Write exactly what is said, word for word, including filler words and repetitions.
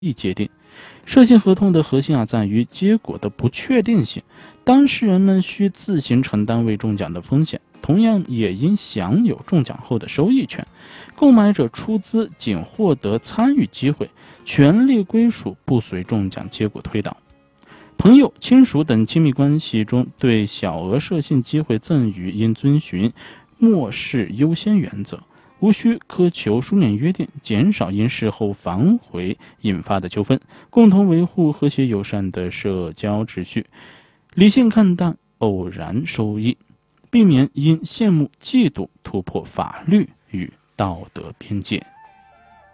易界定。涉信合同的核心啊，在于结果的不确定性，当事人们需自行承担未中奖的风险，同样也应享有中奖后的收益权。购买者出资仅获得参与机会，权利归属不随中奖结果推导。朋友、亲属等亲密关系中对小额涉信机会赠与应遵循末世优先原则，无需苛求书面约定，减少因事后反悔引发的纠纷，共同维护和谐友善的社交秩序，理性看待偶然收益，避免因羡慕、嫉妒突破法律与道德边界。